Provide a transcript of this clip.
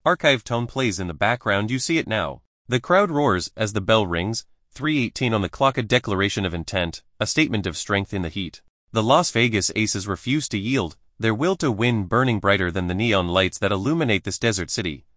Archive tone plays in the background. You see it now. The crowd roars as the bell rings. 3:18 on the clock, a declaration of intent, a statement of strength in the heat. The Las Vegas Aces refuse to yield, their will to win burning brighter than the neon lights that illuminate this desert city.